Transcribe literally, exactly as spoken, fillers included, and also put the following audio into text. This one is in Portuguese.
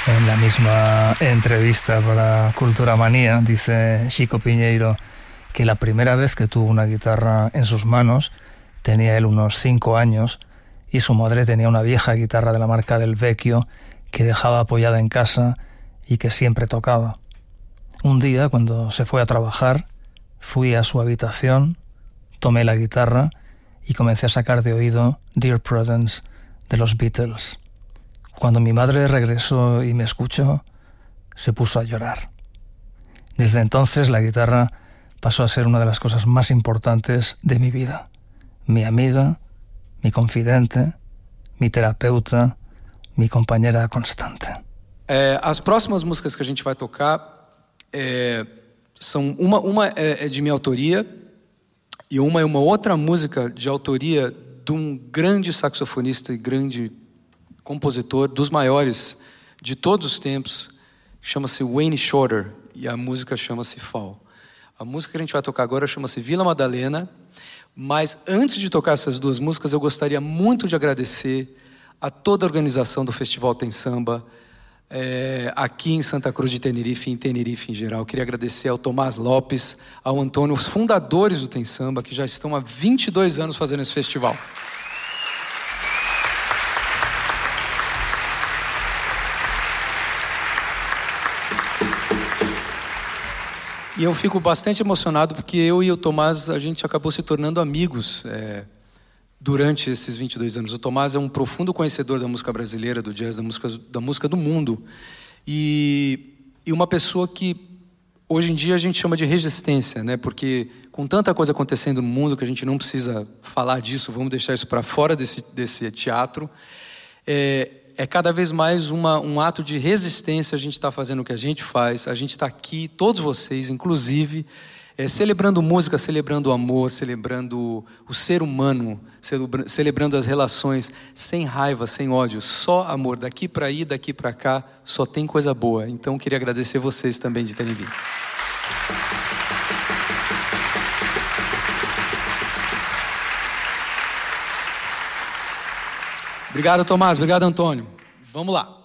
En la misma entrevista para Cultura Manía dice Chico Piñeiro que la primera vez que tuvo una guitarra en sus manos tenía él unos cinco años y su madre tenía una vieja guitarra de la marca Del Vecchio que dejaba apoyada en casa y que siempre tocaba. Un día, cuando se fue a trabajar, fui a su habitación, tomé la guitarra y comencé a sacar de oído Dear Prudence de los Beatles. Cuando mi madre regresó y me escuchó, se puso a llorar. Desde entonces la guitarra pasó a ser una de las cosas más importantes de mi vida. Mi amiga, mi confidente, mi terapeuta, mi companheira constante. É, as próximas músicas que a gente vai tocar é, são uma, uma é, é de minha autoria e uma é uma outra música de autoria de um grande saxofonista e grande compositor, dos maiores de todos os tempos, chama-se Wayne Shorter e a música chama-se Fall. A música que a gente vai tocar agora chama-se Vila Madalena, mas antes de tocar essas duas músicas eu gostaria muito de agradecer a toda a organização do Festival Tem Samba, é, aqui em Santa Cruz de Tenerife e em Tenerife em geral. Eu queria agradecer ao Tomás Lopes, ao Antônio, os fundadores do Tem Samba, que já estão há vinte e dois anos fazendo esse festival. E eu fico bastante emocionado porque eu e o Tomás, a gente acabou se tornando amigos é, durante esses vinte e dois anos. O Tomás é um profundo conhecedor da música brasileira, do jazz, da música, da música do mundo. E, e uma pessoa que hoje em dia a gente chama de resistência, né? Porque com tanta coisa acontecendo no mundo que a gente não precisa falar disso, vamos deixar isso para fora desse, desse teatro. É, É cada vez mais uma, um ato de resistência. A gente está fazendo o que a gente faz. A gente está aqui, todos vocês, inclusive, é, celebrando música, celebrando o amor, celebrando o ser humano, celebrando as relações, sem raiva, sem ódio, só amor. Daqui para aí, daqui para cá, só tem coisa boa. Então, queria agradecer vocês também de terem vindo. Obrigado, Tomás. Obrigado, Antônio. Vamos lá.